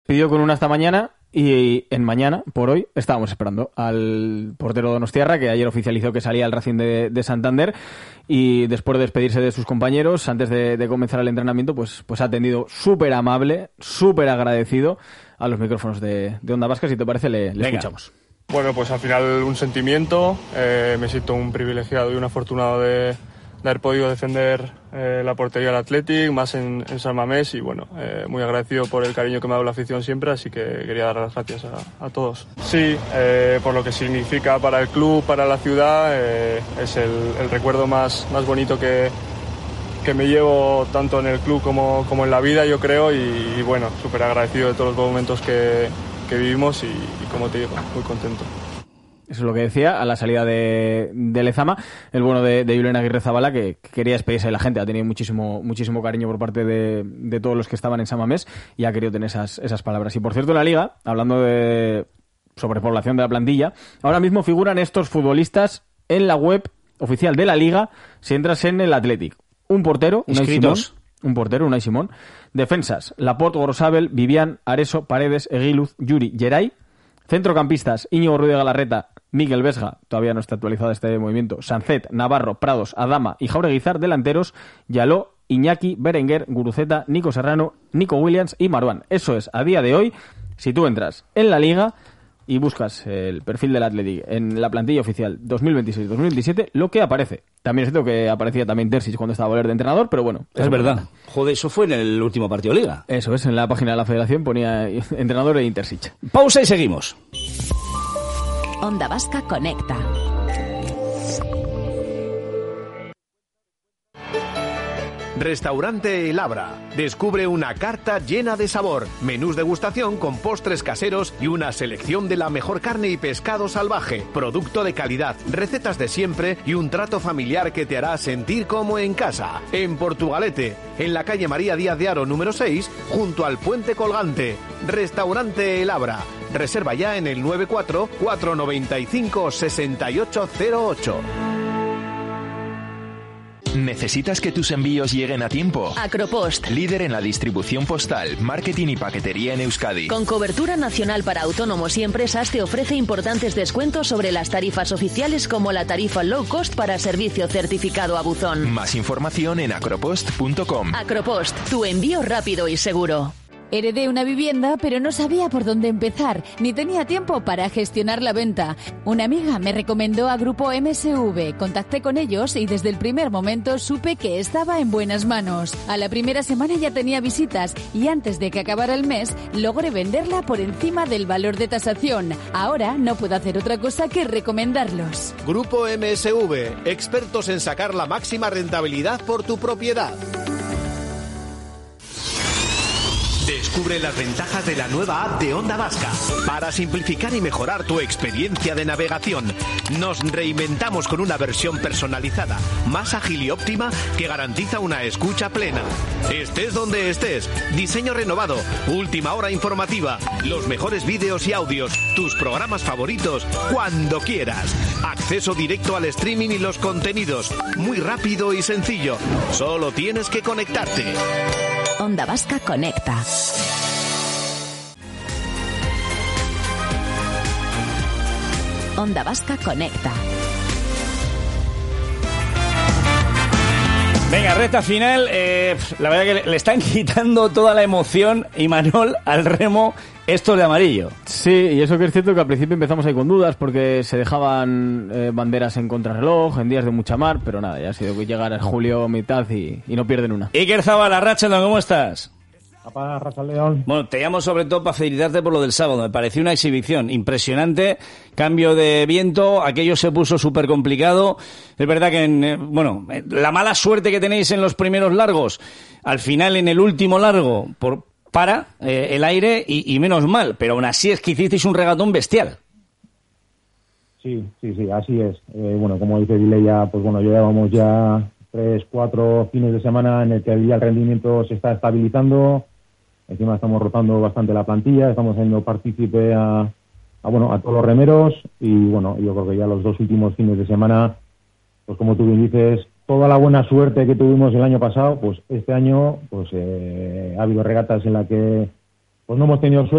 pidió con una hasta mañana y en mañana, por hoy, estábamos esperando al portero donostiarra, que ayer oficializó que salía al Racing de Santander, y después de despedirse de sus compañeros, antes de comenzar el entrenamiento, pues ha atendido súper amable, súper agradecido a los micrófonos de Onda Vasca. Si te parece, le escuchamos. Bueno, pues al final un sentimiento, me siento un privilegiado y un afortunado de haber podido defender la portería del Athletic, más en San Mamés, y bueno, muy agradecido por el cariño que me ha dado la afición siempre, así que quería dar las gracias a todos. Sí, por lo que significa para el club, para la ciudad, es el recuerdo más bonito que me llevo tanto en el club como en la vida, yo creo, y bueno, súper agradecido de todos los momentos que vivimos y como te digo, muy contento. Eso es lo que decía a la salida de Lezama, el bueno de Julen Aguirrezabala, que quería despedirse de la gente. Ha tenido muchísimo cariño por parte de todos los que estaban en San Mamés y ha querido tener esas palabras. Y por cierto, en la Liga, hablando de sobrepoblación de la plantilla, ahora mismo figuran estos futbolistas en la web oficial de la Liga si entras en el Athletic. Un portero, Unai Simón. Defensas, Laporte, Gorosabel, Vivian, Areso, Paredes, Eguiluz, Yuri, Geray. Centrocampistas, Íñigo Ruiz de Galarreta, Miguel Vesga, todavía no está actualizado este movimiento, Sancet, Navarro, Prados, Adama y Jaureguizar. Delanteros, Yaló, Iñaki, Berenguer, Guruceta, Nico Serrano, Nico Williams y Marwan. Eso es, a día de hoy, si tú entras en la Liga y buscas el perfil del Athletic en la plantilla oficial 2026-2027, lo que aparece. También es cierto que aparecía también Terzic cuando estaba Voler de entrenador, pero bueno. Es verdad. Joder, eso fue en el último partido de Liga. Eso es, en la página de la Federación ponía entrenador e Terzic. Pausa y seguimos. Onda Vasca conecta. Restaurante El Abra. Descubre una carta llena de sabor, menús degustación con postres caseros y una selección de la mejor carne y pescado salvaje, producto de calidad, recetas de siempre y un trato familiar que te hará sentir como en casa. En Portugalete, en la calle María Díaz de Haro número 6, junto al Puente Colgante. Restaurante El Abra. Reserva ya en el 94-495-6808. ¿Necesitas que tus envíos lleguen a tiempo? Acropost, líder en la distribución postal, marketing y paquetería en Euskadi. Con cobertura nacional para autónomos y empresas, te ofrece importantes descuentos sobre las tarifas oficiales, como la tarifa low cost para servicio certificado a buzón. Más información en acropost.com. Acropost, tu envío rápido y seguro. Heredé una vivienda, pero no sabía por dónde empezar, ni tenía tiempo para gestionar la venta. Una amiga me recomendó a Grupo MSV. Contacté con ellos y desde el primer momento supe que estaba en buenas manos. A la primera semana ya tenía visitas y antes de que acabara el mes logré venderla por encima del valor de tasación. Ahora no puedo hacer otra cosa que recomendarlos. Grupo MSV, expertos en sacar la máxima rentabilidad por tu propiedad. Descubre las ventajas de la nueva app de Onda Vasca. Para simplificar y mejorar tu experiencia de navegación, nos reinventamos con una versión personalizada, más ágil y óptima, que garantiza una escucha plena. Estés donde estés, diseño renovado, última hora informativa, los mejores vídeos y audios, tus programas favoritos, cuando quieras. Acceso directo al streaming y los contenidos, muy rápido y sencillo. Solo tienes que conectarte. Onda Vasca conecta. Onda Vasca conecta. Venga, recta final. La verdad que le están quitando toda la emoción, Imanol, al remo, estos de amarillo. Sí, y eso que es cierto que al principio empezamos ahí con dudas porque se dejaban banderas en contrarreloj, en días de mucha mar, pero nada, ya ha sido que llegar a julio mitad y no pierden una. Iker Zabala, Rachelon, ¿cómo estás? Racha León. Bueno, te llamo sobre todo para felicitarte por lo del sábado. Me pareció una exhibición impresionante. Cambio de viento, aquello se puso súper complicado. Es verdad que, la mala suerte que tenéis en los primeros largos, al final en el último largo, para el aire y menos mal. Pero aún así es que hicisteis un regatón bestial. Sí, así es. Como dice Vileya, llevábamos ya 3-4 fines de semana en el que el rendimiento se está estabilizando. Encima estamos rotando bastante la plantilla, estamos haciendo partícipe a todos los remeros y yo creo que ya los 2 últimos fines de semana, pues como tú bien dices, toda la buena suerte que tuvimos el año pasado, pues este año ha habido regatas en las que pues no hemos tenido suerte.